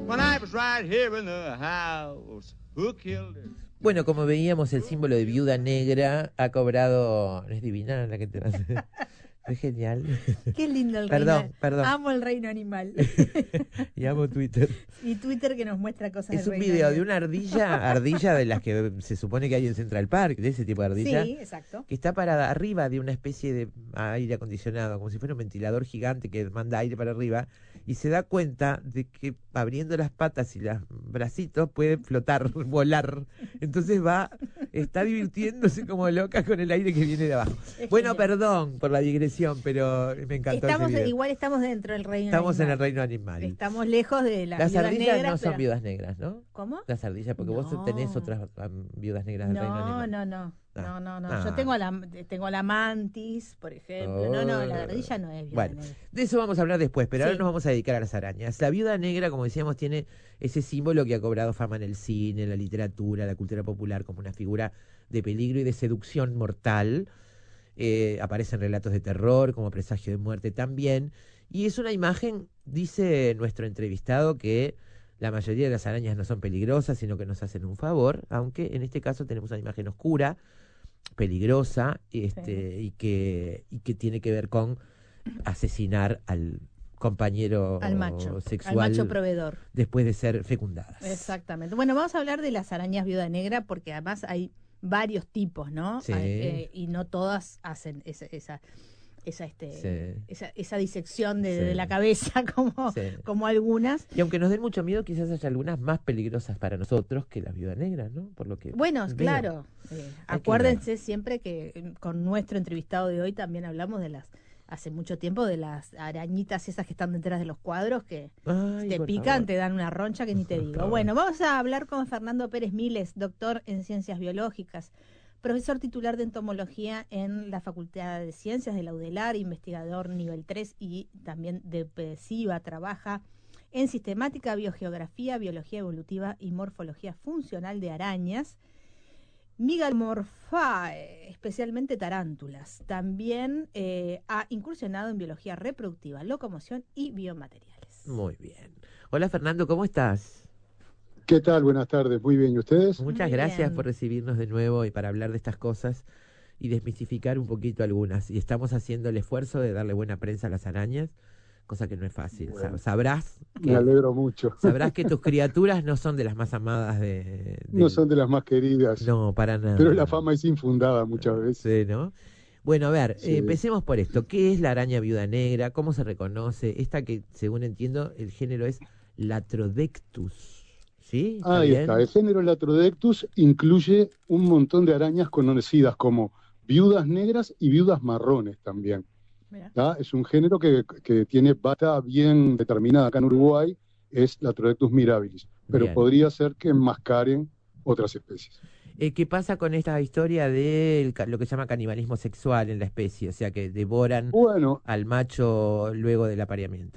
when I was right here in the house. Who killed her? Bueno, como veíamos, el símbolo de viuda negra ha cobrado... ¿No es divina la que te hace? Es genial. Qué lindo el Perdón, reino. perdón. Amo el reino animal. Y amo Twitter. Y Twitter que nos muestra cosas Es del un reino video de animal. una ardilla de las que se supone que hay en Central Park, de ese tipo de ardilla. Sí, exacto. Que está parada arriba de una especie de aire acondicionado, como si fuera un ventilador gigante que manda aire para arriba, y se da cuenta de que abriendo las patas y los bracitos puede flotar, volar. Entonces está divirtiéndose como loca con el aire que viene de abajo. Bueno, genial. perdón por la digresión, pero me encantó ese video. Igual estamos dentro del reino Estamos animal. en el reino animal. Estamos lejos de las Las viudas ardillas negras, no son pero- viudas negras, ¿no? ¿Cómo? Las ardillas, porque No. vos tenés otras viudas negras del reino animal. No. Ah. Yo tengo la mantis, por ejemplo. La ardilla no es viuda Bueno, negra. de eso vamos a hablar después, pero Sí. ahora nos vamos a dedicar a las arañas. La viuda negra, como decíamos, tiene ese símbolo que ha cobrado fama en el cine, en la literatura, la cultura popular, como una figura de peligro y de seducción mortal. Aparece en relatos de terror, como presagio de muerte también. Y es una imagen, dice nuestro entrevistado, que la mayoría de las arañas no son peligrosas, sino que nos hacen un favor, aunque en este caso tenemos una imagen oscura, peligrosa, y que tiene que ver con asesinar al compañero Al macho sexual proveedor. después de ser fecundadas. Exactamente. Bueno, vamos a hablar de las arañas viuda negra porque además hay varios tipos, ¿no? Sí. Y no todas hacen esa disección de Sí. la cabeza como algunas. Y aunque nos den mucho miedo, quizás haya algunas más peligrosas para nosotros que las viudas negras, ¿no? Por lo que Bueno, veo. claro. Hay que Acuérdense siempre que con nuestro entrevistado de hoy también hablamos hace mucho tiempo de las arañitas esas que están detrás de los cuadros que Ay, te por pican, favor. te dan una roncha que ni te digo. Bueno, vamos a hablar con Fernando Pérez Miles, doctor en Ciencias Biológicas, profesor titular de entomología en la Facultad de Ciencias de la UDELAR, investigador nivel 3 y también de PEDESIVA, trabaja en sistemática, biogeografía, biología evolutiva y morfología funcional de arañas, Megalomorphae, especialmente tarántulas. También ha incursionado en biología reproductiva, locomoción y biomateriales. Muy bien. Hola Fernando, ¿cómo estás? ¿Qué tal? Buenas tardes. Muy bien. ¿Y ustedes? Muchas Muy gracias bien. por recibirnos de nuevo y para hablar de estas cosas y desmistificar un poquito algunas. Y estamos haciendo el esfuerzo de darle buena prensa a las arañas, cosa que no es fácil. Bueno, Sabrás Me alegro mucho. sabrás que tus criaturas no son de las más amadas No son de las más queridas, No, para nada. pero la fama es infundada muchas veces. Sí, ¿no? Bueno, a ver, Sí. empecemos por esto. ¿Qué es la araña viuda negra? ¿Cómo se reconoce? Esta que, según entiendo, el género es Latrodectus. ¿Sí? ¿Está Ahí bien? está. El género Latrodectus incluye un montón de arañas conocidas como viudas negras y viudas marrones también. Mira. ¿Tá? Es un género que tiene bata bien determinada acá en Uruguay, es Latrodectus mirabilis, pero Bien. podría ser que enmascaren otras especies. ¿Qué pasa con esta historia de lo que se llama canibalismo sexual en la especie? O sea, que devoran Bueno, al macho luego del apareamiento.